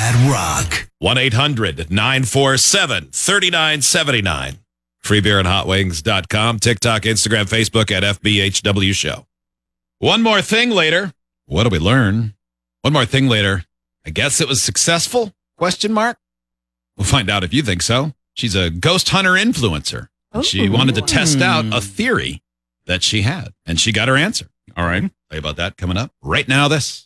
That Rock. 1-800-947-3979. Freebeerandhotwings.com. TikTok, Instagram, Facebook at FBHW Show. One more thing later. What do we learn? One more thing later. I guess it was successful? Question mark? We'll find out if you think so. She's a ghost hunter influencer. She wanted to test out a theory that she had, and she got her answer. All right. Tell you about that coming up right now. This.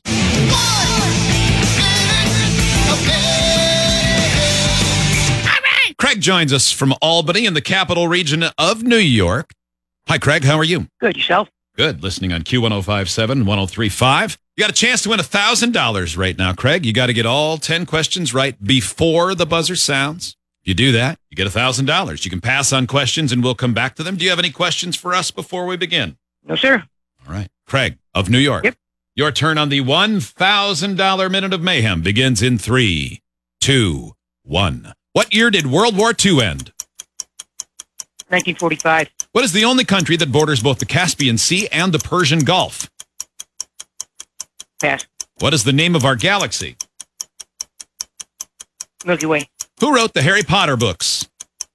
Craig joins us from Albany in the capital region of New York. Hi, Craig. How are you? Good. Yourself? Good. Listening on Q1057, 1035. You got a chance to win $1,000 right now, Craig. You got to get all 10 questions right before the buzzer sounds. If you do that, you get $1,000. You can pass on questions and we'll come back to them. Do you have any questions for us before we begin? No, sir. All right. Craig of New York. Yep. Your turn on the $1,000 Minute of Mayhem begins in 3, 2, 1. What year did World War II end? 1945. What is the only country that borders both the Caspian Sea and the Persian Gulf? Pass. What is the name of our galaxy? Milky Way. Who wrote the Harry Potter books?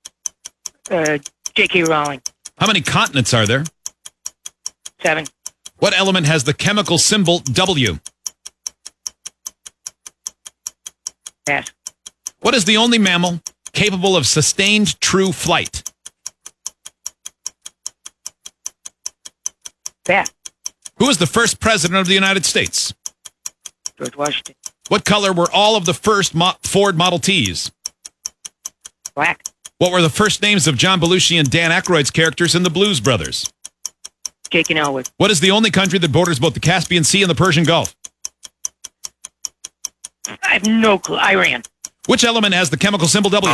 J.K. Rowling. How many continents are there? 7. What element has the chemical symbol W? Pass. What is the only mammal capable of sustained true flight? Pass. Who was the first president of the United States? George Washington. What color were all of the first Ford Model Ts? Black. What were the first names of John Belushi and Dan Aykroyd's characters in the Blues Brothers? Jake and Elwood. What is the only country that borders both the Caspian Sea and the Persian Gulf? I have no clue. Iran. Which element has the chemical symbol W?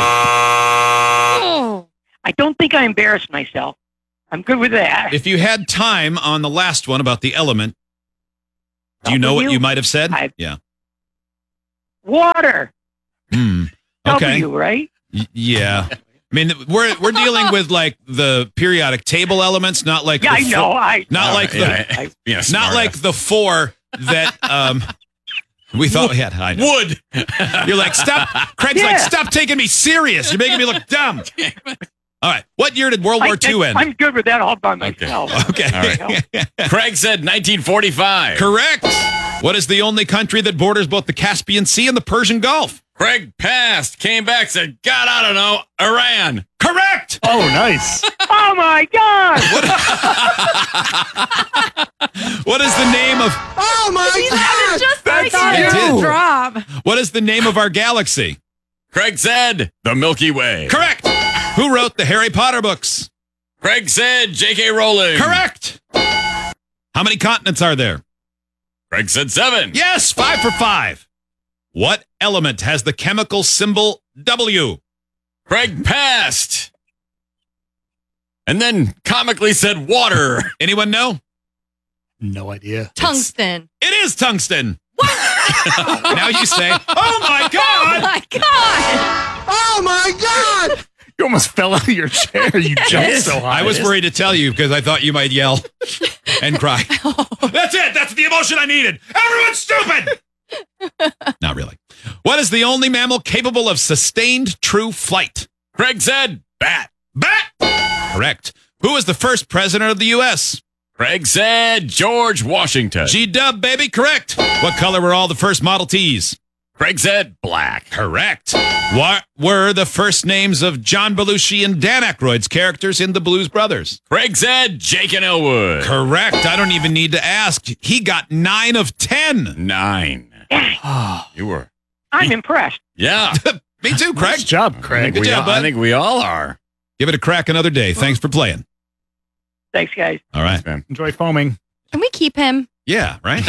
I don't think I embarrassed myself. I'm good with that. If you had time on the last one about the element, do you know what you might have said? Yeah. Water. Okay. W, right? Yeah. I mean, we're dealing with like the periodic table elements, not like Yeah, I know. not like the four that we thought we had. I know. Wood. You're like, stop. Craig's like, stop taking me serious. You're making me look dumb. All right. What year did World War II end? I'm good with that all by myself. Okay. All right. Craig said 1945. Correct. What is the only country that borders both the Caspian Sea and the Persian Gulf? Craig passed, came back, said, God, I don't know, Iran. Correct. Oh, nice. Oh, my God. What is the name of... Oh, my God. Just like It did. drop. What is the name of our galaxy? Craig said, the Milky Way. Correct. Who wrote the Harry Potter books? Craig said, J.K. Rowling. Correct. How many continents are there? Craig said 7. Yes, 5 for 5. What element has the chemical symbol W? Craig passed. And then comically said water. Anyone know? No idea. Tungsten. It is tungsten. Now you say, oh my Oh God. my God. Oh, my God. You almost fell out of your chair. You jumped so high. I was worried to tell you because I thought you might yell and cry. That's it. That's the emotion I needed. Everyone's stupid. Not really. What is the only mammal capable of sustained true flight? Craig said bat. Bat. Correct. Who was the first president of the U.S.? Craig said George Washington. G-Dub, baby. Correct. What color were all the first Model Ts? Craig said black. Correct. What were the first names of John Belushi and Dan Aykroyd's characters in the Blues Brothers? Craig said Jake and Elwood. Correct. I don't even need to ask. He got 9 of 10. 9. You were. I'm impressed. Yeah. Me too, Craig. Nice job, Craig. Good job, bud. I think we all are. Give it a crack another day. Thanks for playing. Thanks, guys. All right. Man. Enjoy foaming. Can we keep him? Yeah, right?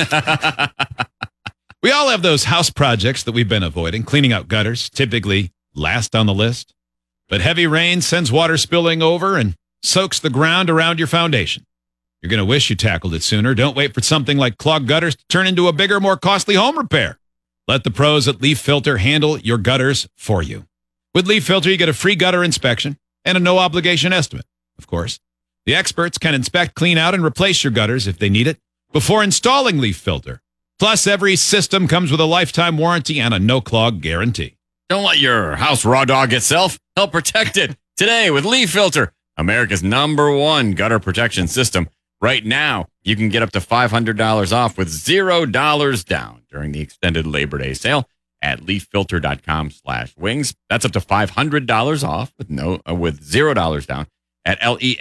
We all have those house projects that we've been avoiding. Cleaning out gutters, typically last on the list. But heavy rain sends water spilling over and soaks the ground around your foundation. You're going to wish you tackled it sooner. Don't wait for something like clogged gutters to turn into a bigger, more costly home repair. Let the pros at Leaf Filter handle your gutters for you. With Leaf Filter, you get a free gutter inspection and a no-obligation estimate, of course. The experts can inspect, clean out, and replace your gutters if they need it before installing Leaf Filter. Plus, every system comes with a lifetime warranty and a no-clog guarantee. Don't let your house raw dog itself. Help protect it today with Leaf Filter, America's #1 gutter protection system. Right now, you can get up to $500 off with $0 down during the extended Labor Day sale at leaffilter.com/wings. That's up to $500 off with $0 down at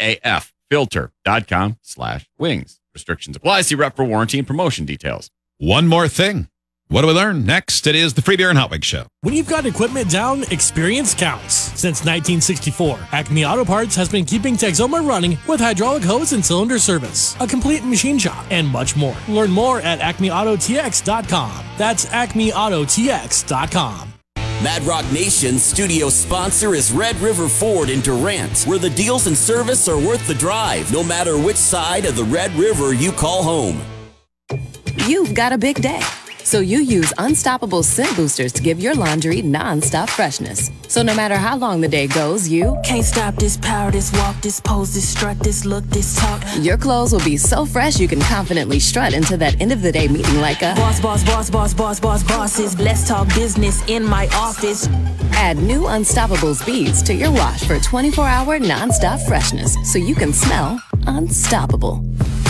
leaffilter.com/wings. Restrictions apply. See rep for warranty and promotion details. One more thing. What do we learn? Next, it is the Free Beer and Hot Wings Show. When you've got equipment down, experience counts. Since 1964, Acme Auto Parts has been keeping Texoma running with hydraulic hose and cylinder service, a complete machine shop, and much more. Learn more at acmeautotx.com. That's acmeautotx.com. Mad Rock Nation's studio sponsor is Red River Ford in Durant, where the deals and service are worth the drive, no matter which side of the Red River you call home. You've got a big day, so you use Unstoppable Scent Boosters to give your laundry non-stop freshness. So no matter how long the day goes, you can't stop this power, this walk, this pose, this strut, this look, this talk. Your clothes will be so fresh you can confidently strut into that end of the day meeting like a boss, boss, boss, boss, boss, boss, bosses. Let's talk business in my office. Add new Unstoppables beads to your wash for 24-hour non-stop freshness so you can smell unstoppable.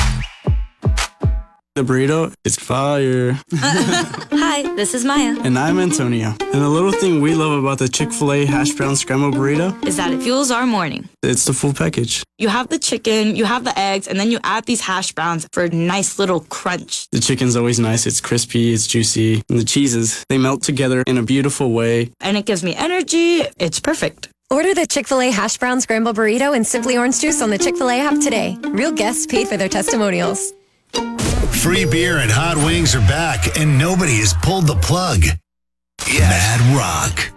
The burrito is fire. Hi, this is Maya. And I'm Antonio. And the little thing we love about the Chick-fil-A hash brown scrambled burrito is that it fuels our morning. It's the full package. You have the chicken, you have the eggs, and then you add these hash browns for a nice little crunch. The chicken's always nice. It's crispy, it's juicy. And the cheeses, they melt together in a beautiful way. And it gives me energy. It's perfect. Order the Chick-fil-A hash brown scrambled burrito and Simply Orange Juice on the Chick-fil-A app today. Real guests paid for their testimonials. Free beer and hot wings are back, and nobody has pulled the plug. Yes. Mad Rock.